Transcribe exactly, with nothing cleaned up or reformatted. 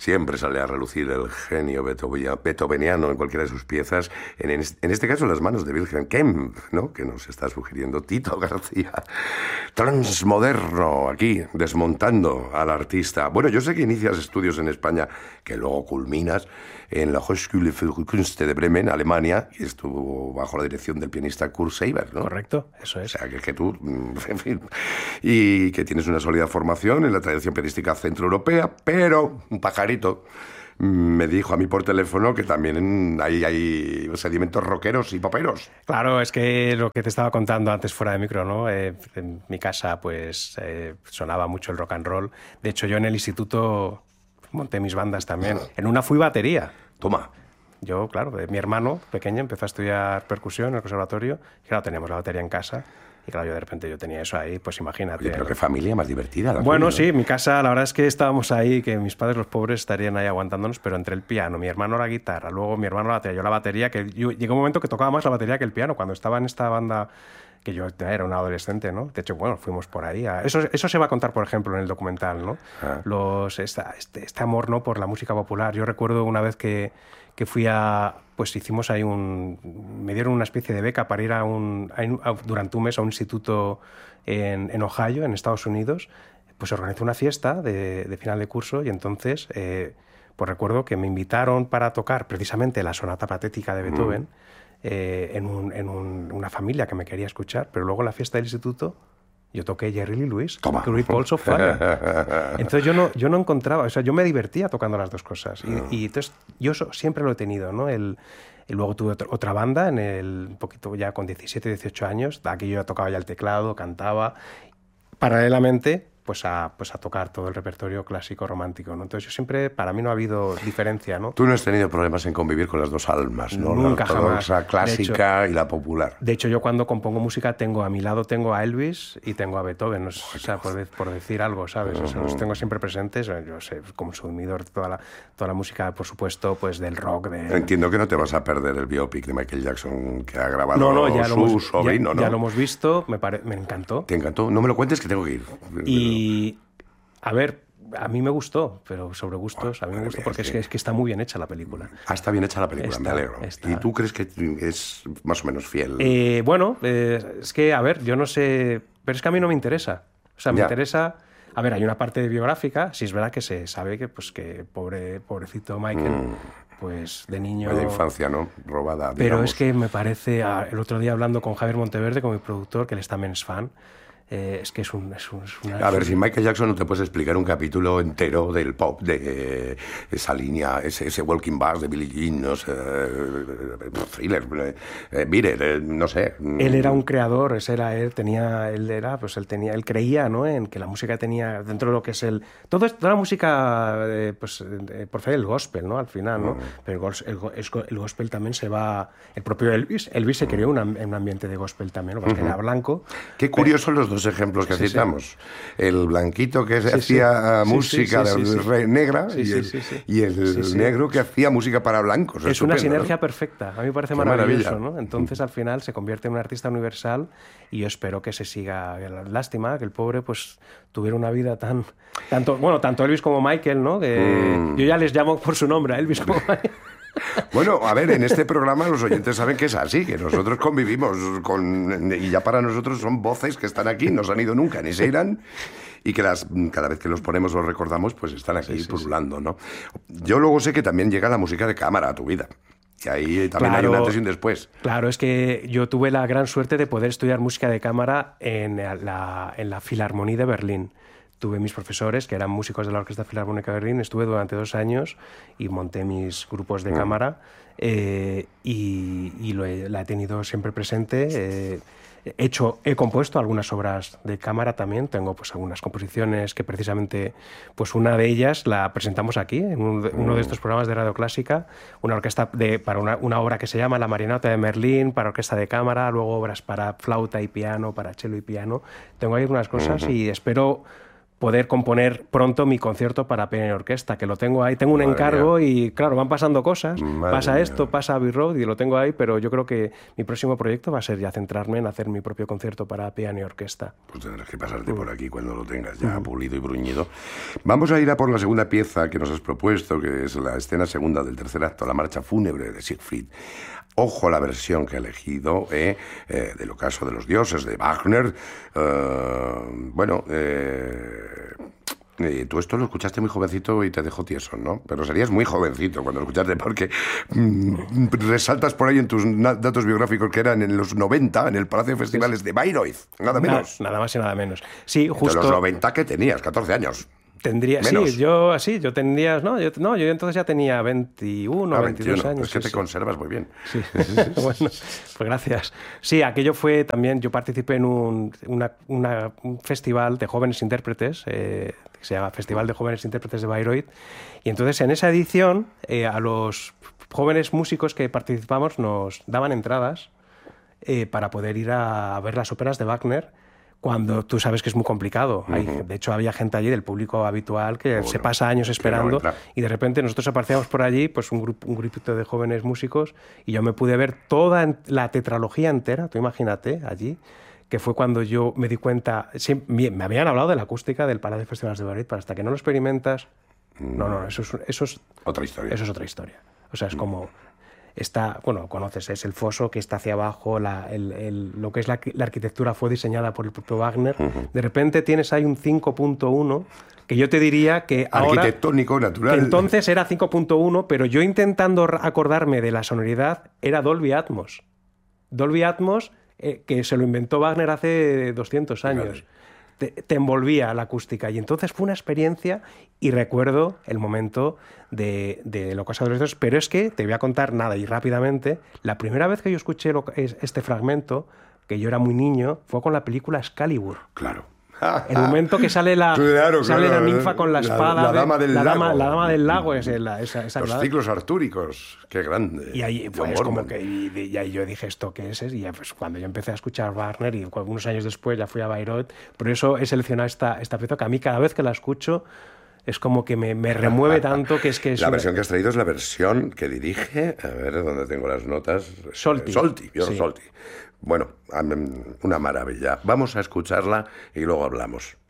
siempre sale a relucir el genio beethoveniano en cualquiera de sus piezas, en, en este caso las manos de Wilhelm Kempff, ¿no?, que nos está sugiriendo Tito García. Transmoderno, aquí, desmontando al artista. Bueno, yo sé que inicias estudios en España, que luego culminas en la Hochschule für Künste de Bremen, Alemania, y estuvo bajo la dirección del pianista Kurt Seiber, ¿no? Correcto, eso es. O sea, que, que tú, en fin, y que tienes una sólida formación en la tradición pianística centroeuropea, pero un pajarito me dijo a mí por teléfono que también hay, hay sedimentos rockeros y poperos. Claro, es que lo que te estaba contando antes fuera de micro, ¿no? Eh, en mi casa, pues, eh, sonaba mucho el rock and roll. De hecho, yo en el instituto monté mis bandas también. En una fui batería. Toma. Yo, claro, mi hermano pequeño empezó a estudiar percusión en el conservatorio y claro, teníamos la batería en casa y claro, yo de repente yo tenía eso ahí, pues imagínate. Oye, pero qué familia más divertida. La bueno, tuya, ¿no? Sí, mi casa, la verdad es que estábamos ahí, que mis padres, los pobres, estarían ahí aguantándonos, pero entre el piano, mi hermano la guitarra, luego mi hermano la batería, yo la batería, que yo, llegó un momento que tocaba más la batería que el piano, cuando estaba en esta banda que yo era un adolescente, ¿no? De hecho, bueno, fuimos por ahí. A... Eso, eso se va a contar, por ejemplo, en el documental, ¿no? Ah. Los, esta, este, este amor, ¿no?, por la música popular. Yo recuerdo una vez que, que fui a... Pues hicimos ahí un... Me dieron una especie de beca para ir a un, a, a, durante un mes a un instituto en, en Ohio, en Estados Unidos. Pues organizé una fiesta de, de final de curso y entonces... Eh, pues recuerdo que me invitaron para tocar precisamente la sonata patética de Beethoven. Mm. Eh, en, un, en un, una familia que me quería escuchar, pero luego en la fiesta del instituto yo toqué Jerry Lee Lewis, Great Balls of Fire. Entonces yo no, yo no encontraba, o sea, yo me divertía tocando las dos cosas. Y, y entonces yo eso siempre lo he tenido, ¿no? El, y luego tuve otra, otra banda, en el, un poquito ya con diecisiete, dieciocho años, aquí yo tocaba ya el teclado, cantaba, paralelamente pues a, pues a tocar todo el repertorio clásico romántico, ¿no? Entonces yo siempre, para mí no ha habido diferencia, ¿no? Tú no has tenido problemas en convivir con las dos almas, ¿no? Nunca, la ortodoxa jamás. clásica hecho, y la popular. De hecho, yo cuando compongo música tengo a mi lado tengo a Elvis y tengo a Beethoven, o sea, por, de, por decir algo, ¿sabes? O sea, los tengo siempre presentes, yo sé, como consumidor de toda la, toda la música, por supuesto, pues del rock. De... Entiendo que no te vas a perder el biopic de Michael Jackson que ha grabado no, no, ya su lo hemos, sobrino, ya, ¿no? Ya lo hemos visto, me, pare... me encantó. ¿Te encantó? No me lo cuentes que tengo que ir. Y... A ver, a mí me gustó, pero sobre gustos, a mí me gustó porque es que, es que está muy bien hecha la película. Ah, está bien hecha la película, está, me alegro. Está. ¿Y tú crees que es más o menos fiel? Eh, bueno, eh, es que, a ver, yo no sé, pero es que a mí no me interesa. O sea, me ya. interesa... A ver, hay una parte biográfica, sí es verdad que se sabe que, pues, que pobre, pobrecito Michael... Mm. Pues de niño... De infancia, ¿no? Robada, digamos. Pero es que me parece... El otro día hablando con Javier Monteverde, con mi productor, que él también es fan... Eh, es que es, un, es, un, es una... A ver, sin Michael Jackson no te puedes explicar un capítulo entero del pop, de eh, esa línea, ese, ese Walking Bass de Billie Jean, no sé, eh, Thriller, eh, Beat It, eh, no sé. Él era un creador, ese era él, tenía, él era, pues él tenía, él creía, ¿no?, en que la música tenía, dentro de lo que es el... Todo toda la música, eh, pues, eh, por favor, el gospel, ¿no?, al final, ¿no? Mm. Pero el, el, el gospel también se va... El propio Elvis, Elvis se creó un, un ambiente de gospel también, ¿no? Porque uh-huh. era blanco. Qué curioso pero, los dos ejemplos que sí, citamos. Sí. El blanquito que sí, hacía sí. música sí, sí, sí, sí. negra sí, y el, sí, sí. Y el sí, sí. negro que hacía música para blancos. Es Estupendo, una sinergia ¿no? perfecta. A mí me parece Qué maravilloso, maravilla. ¿no? Entonces, al final, se convierte en un artista universal y yo espero que se siga. Lástima que el pobre pues tuviera una vida tan... tanto Bueno, tanto Elvis como Michael, ¿no? Que mm. Yo ya les llamo por su nombre, a Elvis como Michael. Bueno, a ver, en este programa los oyentes saben que es así, que nosotros convivimos con... Y ya para nosotros son voces que están aquí, no se han ido nunca, ni se irán, y que las, cada vez que los ponemos, los recordamos, pues están aquí sí, sí, pululando, ¿no? Yo luego sé que también llega la música de cámara a tu vida. Y ahí también claro, hay un antes y un después. Claro, es que yo tuve la gran suerte de poder estudiar música de cámara en la, en la Filarmonía de Berlín. Tuve mis profesores, que eran músicos de la Orquesta Filarmónica de Berlín, estuve durante dos años y monté mis grupos de mm. cámara eh, y, y lo he, la he tenido siempre presente. Eh, he, hecho, he compuesto algunas obras de cámara también, tengo pues algunas composiciones que precisamente, pues una de ellas la presentamos aquí, en un, mm. uno de estos programas de Radio Clásica, una orquesta de, para una, una obra que se llama La Marinata de Merlín, para orquesta de cámara, luego obras para flauta y piano, para cello y piano. Tengo ahí algunas cosas mm-hmm. y espero... poder componer pronto mi concierto para piano y orquesta, que lo tengo ahí, tengo un Madre encargo mía. y claro, van pasando cosas, Madre pasa mía. esto, pasa Abbey Road y lo tengo ahí, pero yo creo que mi próximo proyecto va a ser ya centrarme en hacer mi propio concierto para piano y orquesta. Pues tendrás que pasarte por aquí cuando lo tengas ya pulido y bruñido. Vamos a ir a por la segunda pieza que nos has propuesto, que es la escena segunda del tercer acto, la marcha fúnebre de Siegfried. Ojo la versión que ha elegido eh, eh, del ocaso de los dioses de Wagner. Uh, bueno, eh, eh, tú esto lo escuchaste muy jovencito y te dejó tieso, ¿no? Pero serías muy jovencito cuando lo escuchaste porque mm, resaltas por ahí en tus datos biográficos que eran en los noventa, en el Palacio de Festivales de Bayreuth, nada menos. Nada, nada más y nada menos. Sí, De justo... los noventa que tenías, catorce años. Tendría, Menos. sí, yo así, yo tendría, no, yo, no, yo entonces ya tenía veintiuno, Ah, veintidós veintiuno. años. Es que sí, te sí. conservas muy bien. Sí. Bueno, pues gracias. Sí, aquello fue también, yo participé en un, una- una- un festival de jóvenes intérpretes, eh, que se llama Festival de Jóvenes Intérpretes de Bayreuth, y entonces en esa edición eh, a los jóvenes músicos que participamos nos daban entradas eh, para poder ir a, a ver las óperas de Wagner, cuando tú sabes que es muy complicado. Hay, de hecho, había gente allí del público habitual que Bueno, se pasa años que no esperando entra. y de repente nosotros aparecíamos por allí, pues un, grupo, un grupito de jóvenes músicos, y yo me pude ver toda en- la tetralogía entera, tú imagínate, allí, que fue cuando yo me di cuenta, sí, me me habían hablado de la acústica del Palacio de Festivales de Bayreuth, pero hasta que no lo experimentas, no, no, eso es, eso es, Otra historia. eso es otra historia. O sea, es como... Está, bueno, conoces, es el foso que está hacia abajo, la, el, el- lo que es la, la arquitectura fue diseñada por el propio Wagner. De repente tienes ahí un cinco punto uno que yo te diría que ahora... Arquitectónico, natural. Que entonces era cinco punto uno, pero yo intentando r- acordarme de la sonoridad, era Dolby Atmos. Dolby Atmos, eh, que se lo inventó Wagner hace doscientos años. Te, te envolvía la acústica. Y entonces fue una experiencia, y recuerdo el momento de, de lo que de los Dioses, pero es que te voy a contar nada y rápidamente. La primera vez que yo escuché lo- es- este fragmento, que yo era muy niño, fue con la película Excalibur. Claro. El momento que sale la, Claro, sale claro. la ninfa con la La- espada. la de- dama del la dama, lago. la dama del lago es la, esa, esa Los clara. ciclos artúricos. Qué grande. Y ahí John pues, como Borman. que y, y ahí yo dije esto qué es, y ya, pues, cuando yo empecé a escuchar Wagner y algunos años después ya fui a Bayreuth, por eso he seleccionado esta, esta pieza que a mí cada vez que la escucho es como que me, me remueve tanto que es que es La una- versión que has traído es la versión que dirige, a ver dónde tengo las notas. Solti. Solti, Björn Sí. Solti. Bueno, am- una maravilla. Vamos a escucharla y luego hablamos.